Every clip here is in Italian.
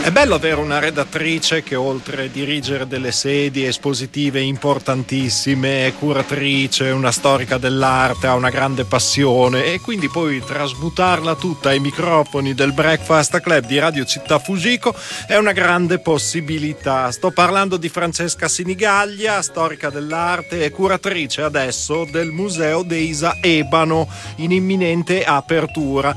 È bello avere una redattrice che, oltre a dirigere delle sedie espositive importantissime, è curatrice, una storica dell'arte, ha una grande passione, e quindi poi trasmutarla tutta ai microfoni del Breakfast Club di Radio Città Fugico è una grande possibilità. Sto parlando di Francesca Sinigaglia, storica dell'arte e curatrice adesso del Museo Deisa Ebano, in imminente apertura.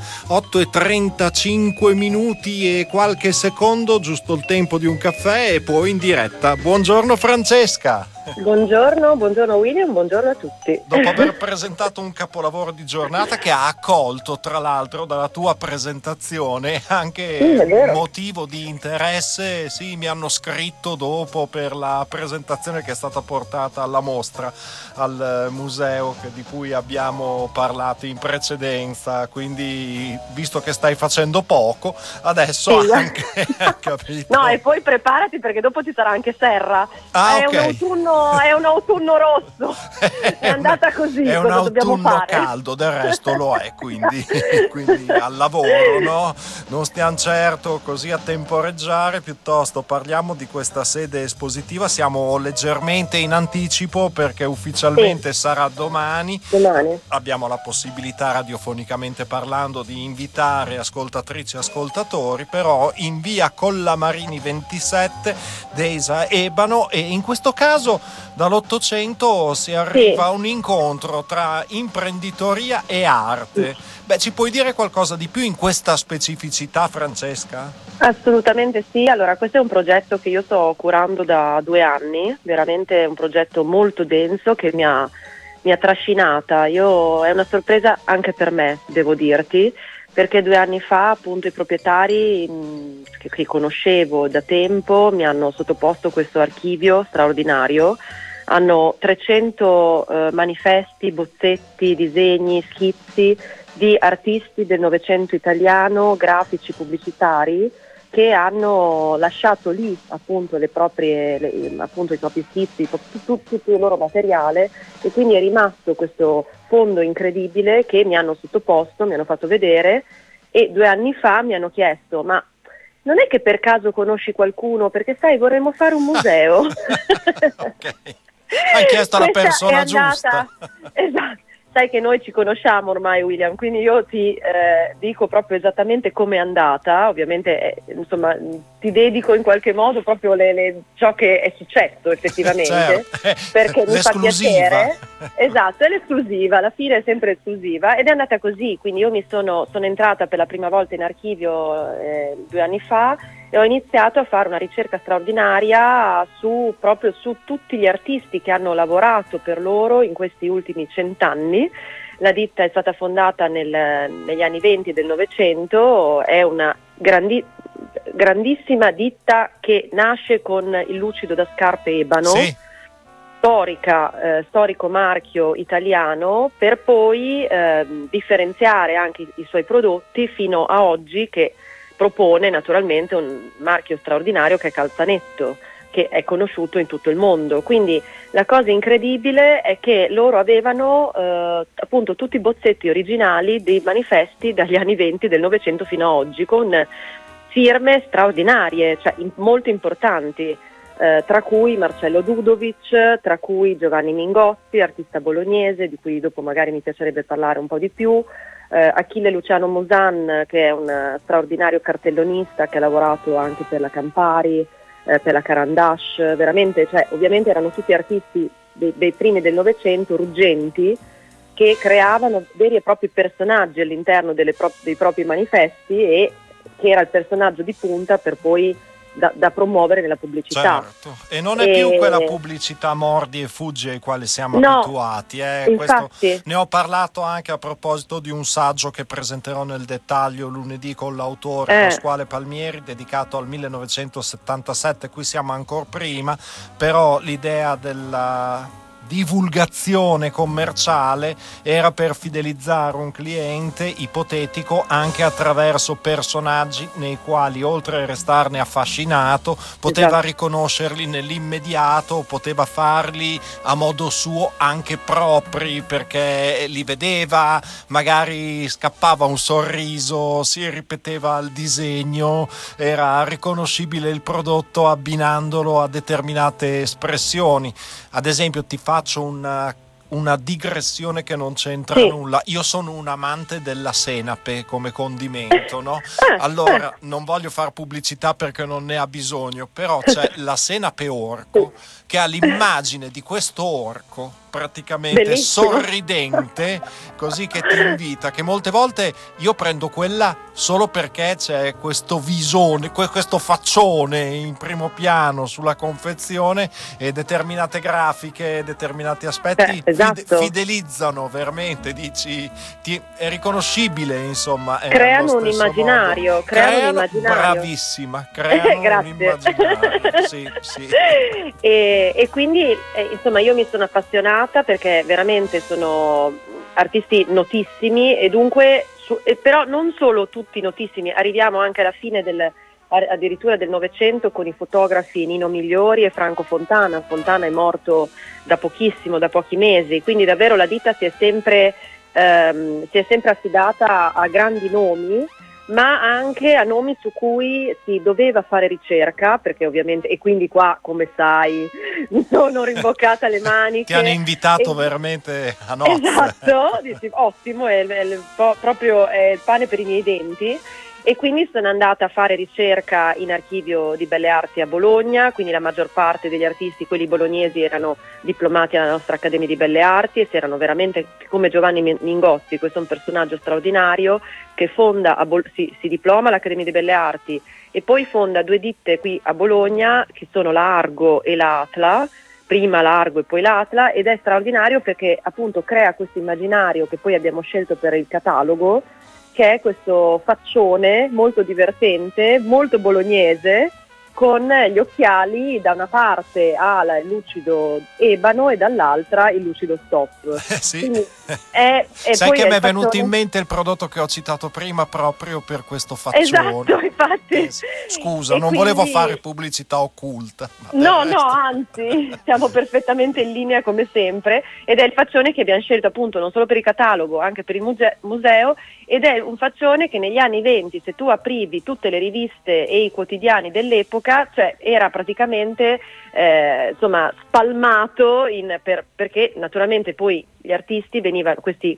8:35 minuti e qualche secondo, giusto il tempo di un caffè e poi in diretta. Buongiorno Francesca. Buongiorno William, buongiorno a tutti. Dopo aver presentato un capolavoro di giornata che ha accolto, tra l'altro, dalla tua presentazione anche motivo di interesse, sì, mi hanno scritto dopo per la presentazione che è stata portata alla mostra al museo, di cui abbiamo parlato in precedenza, quindi visto che stai facendo poco, adesso sì, anche capito. No, e poi preparati perché dopo ci sarà anche Serra. È okay. È un autunno rosso. È andata così. È un autunno caldo, del resto lo è, quindi al lavoro, no? Non stiamo certo così a temporeggiare, piuttosto parliamo di questa sede espositiva. Siamo leggermente in anticipo perché ufficialmente sarà domani. Abbiamo la possibilità, radiofonicamente parlando, di invitare ascoltatrici e ascoltatori, però in via Collamarini 27, Deisa Ebano, e in questo caso dall'800 si arriva a un incontro tra imprenditoria e arte. Beh, ci puoi dire qualcosa di più in questa specificità, Francesca? Assolutamente sì. Allora, questo è un progetto che io sto curando da 2 anni, veramente un progetto molto denso che mi ha trascinata. È una sorpresa anche per me, devo dirti, perché 2 anni fa appunto i proprietari che conoscevo da tempo mi hanno sottoposto questo archivio straordinario. Hanno 300 manifesti, bozzetti, disegni, schizzi di artisti del Novecento italiano, grafici, pubblicitari, che hanno lasciato lì appunto i propri schizzi, tutto il loro materiale, e quindi è rimasto questo fondo incredibile che mi hanno sottoposto, mi hanno fatto vedere, e 2 anni fa mi hanno chiesto: ma non è che per caso conosci qualcuno? Perché sai, vorremmo fare un museo. Ok, hai chiesto alla persona giusta. Esatto. Sai che noi ci conosciamo ormai, William, quindi io ti dico proprio esattamente com'è andata. Ovviamente insomma ti dedico in qualche modo proprio ciò che è successo effettivamente, perché mi fa piacere. Esatto, è l'esclusiva, alla fine è sempre esclusiva, ed è andata così. Quindi io sono entrata per la prima volta in archivio 2 anni fa e ho iniziato a fare una ricerca straordinaria proprio su tutti gli artisti che hanno lavorato per loro in questi ultimi 100 anni. La ditta è stata fondata negli anni 20 del Novecento, è una grandissima ditta che nasce con il lucido da scarpe Ebano, storico marchio italiano, per poi differenziare anche i suoi prodotti fino a oggi, che propone naturalmente un marchio straordinario che è Calzanetto, che è conosciuto in tutto il mondo. Quindi la cosa incredibile è che loro avevano appunto tutti i bozzetti originali dei manifesti dagli anni 20 del Novecento fino a oggi, con firme straordinarie, cioè molto importanti, tra cui Marcello Dudovic, tra cui Giovanni Mingotti, artista bolognese, di cui dopo magari mi piacerebbe parlare un po' di più, Achille Luciano Mosan, che è un straordinario cartellonista che ha lavorato anche per la Campari, per la Carandash, veramente, cioè ovviamente erano tutti artisti dei primi del Novecento, ruggenti, che creavano veri e propri personaggi all'interno dei propri manifesti, e che era il personaggio di punta per poi da promuovere nella pubblicità. Certo. E non è più quella pubblicità mordi e fuggi ai quali siamo abituati. Questo, ne ho parlato anche a proposito di un saggio che presenterò nel dettaglio lunedì con l'autore Pasquale Palmieri, dedicato al 1977. Qui siamo ancora prima, però l'idea divulgazione commerciale era per fidelizzare un cliente ipotetico anche attraverso personaggi nei quali, oltre a restarne affascinato, poteva riconoscerli nell'immediato, poteva farli a modo suo anche propri, perché li vedeva, magari scappava un sorriso, si ripeteva il disegno, era riconoscibile il prodotto abbinandolo a determinate espressioni. Ad esempio, ti faccio una digressione che non c'entra nulla. Io sono un amante della senape come condimento, no? Allora, non voglio fare pubblicità perché non ne ha bisogno, però c'è la senape orco che ha l'immagine di questo orco praticamente bellissimo, sorridente, così che ti invita, che molte volte io prendo quella solo perché c'è questo visone, questo faccione in primo piano sulla confezione, e determinate grafiche, determinati aspetti fidelizzano veramente, dici, è riconoscibile, insomma, creano un immaginario, bravissima, creano un immaginario, sì. E quindi insomma io mi sono appassionata perché veramente sono artisti notissimi, e dunque però non solo tutti notissimi, arriviamo anche alla fine addirittura del Novecento con i fotografi Nino Migliori e Franco Fontana. Fontana è morto da pochissimo, da pochi mesi, quindi davvero la ditta si è sempre affidata a grandi nomi, ma anche a nomi su cui si doveva fare ricerca, perché ovviamente, e quindi qua, come sai, mi sono rimboccata le maniche. Ti hanno invitato veramente a nozze. Esatto, dici, ottimo, proprio è il pane per i miei denti. E quindi sono andata a fare ricerca in Archivio di Belle Arti a Bologna, quindi la maggior parte degli artisti, quelli bolognesi, erano diplomati alla nostra Accademia di Belle Arti, e si erano veramente, come Giovanni Mingozzi, questo è un personaggio straordinario che fonda si diploma all'Accademia di Belle Arti e poi fonda 2 ditte qui a Bologna, che sono la Argo e l'Atla, prima l'Argo e poi l'Atla, ed è straordinario perché appunto crea questo immaginario che poi abbiamo scelto per il catalogo, che è questo faccione molto divertente, molto bolognese, con gli occhiali da una parte al lucido ebano e dall'altra il lucido stop. Sì. Sai che mi è venuto in mente il prodotto che ho citato prima proprio per questo faccione. Esatto, infatti. Scusa, non volevo fare pubblicità occulta. No, anzi, siamo perfettamente in linea come sempre, ed è il faccione che abbiamo scelto appunto non solo per il catalogo, anche per il museo, ed è un faccione che negli anni 20, se tu aprivi tutte le riviste e i quotidiani dell'epoca, cioè era praticamente spalmato perché naturalmente poi gli artisti venivano, queste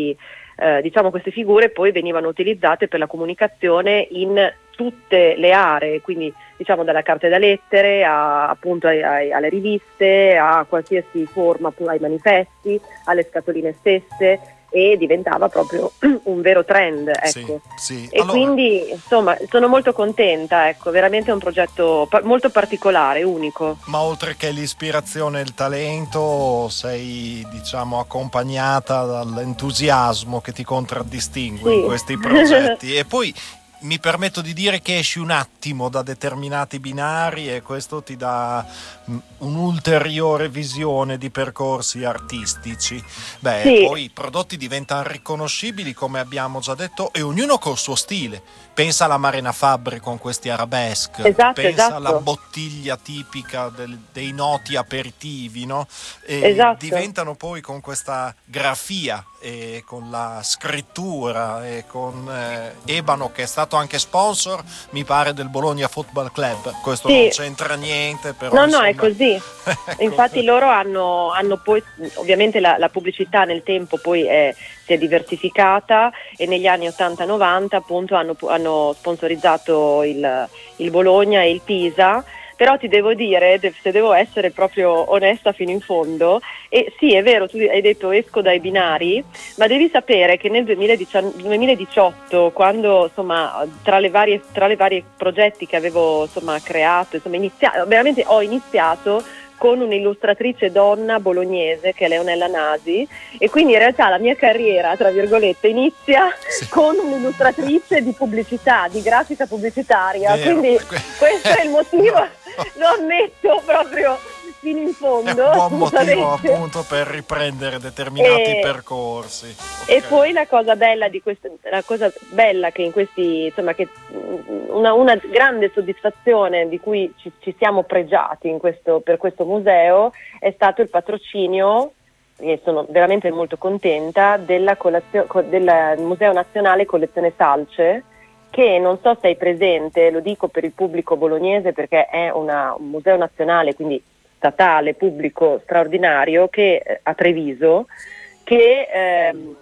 figure poi venivano utilizzate per la comunicazione in tutte le aree, quindi diciamo dalla carta da lettere appunto alle riviste, a qualsiasi forma, ai manifesti, alle scatoline stesse, e diventava proprio un vero trend, ecco. Sì. E allora, quindi insomma sono molto contenta, ecco, veramente è un progetto molto particolare, unico. Ma oltre che l'ispirazione e il talento, sei diciamo accompagnata dall'entusiasmo che ti contraddistingue in questi progetti. E poi mi permetto di dire che esci un attimo da determinati binari e questo ti dà un'ulteriore visione di percorsi artistici. Poi i prodotti diventano riconoscibili, come abbiamo già detto, e ognuno col suo stile. Pensa alla Marina Fabbri con questi arabesque, pensa alla bottiglia tipica dei noti aperitivi, no? E diventano poi con questa grafia e con la scrittura e con Ebano, che è stato anche sponsor, mi pare, del Bologna Football Club. Questo non c'entra niente, però no, è così. Infatti loro hanno poi ovviamente la pubblicità nel tempo poi si è diversificata, e negli anni 80-90 appunto hanno sponsorizzato il Bologna e il Pisa. Però ti devo dire, se devo essere proprio onesta fino in fondo, e sì, è vero, tu hai detto esco dai binari, ma devi sapere che nel 2018, quando insomma tra le varie progetti che avevo insomma creato, insomma veramente ho iniziato con un'illustratrice donna bolognese che è Leonella Nasi, e quindi in realtà la mia carriera, tra virgolette, inizia con un'illustratrice di pubblicità, di grafica pubblicitaria. Quindi questo è il motivo, lo ammetto proprio fino in È fondo. un buon motivo assolutamente. appunto per riprendere determinati percorsi. E Ok. poi la cosa bella che in questi, insomma, che una grande soddisfazione di cui ci siamo pregiati per questo museo è stato il patrocinio, e sono veramente molto contenta, del Museo Nazionale Collezione Salce, che non so se hai presente, lo dico per il pubblico bolognese perché è un museo nazionale, quindi statale, pubblico, straordinario, che a Treviso, che